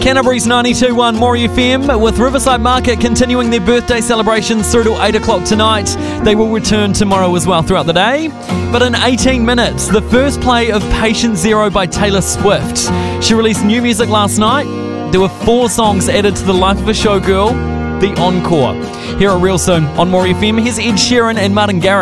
Canterbury's 92.1 Maury FM, with Riverside Market continuing their birthday celebrations through till 8 o'clock tonight. They will return tomorrow as well throughout the day. But in 18 minutes, the first play of Patient Zero by Taylor Swift. She released new music last night. There were 4 songs added to the Life of a Showgirl, the Encore. Here at Real Soon on Maury FM, here's Ed Sheeran and Martin Garrix.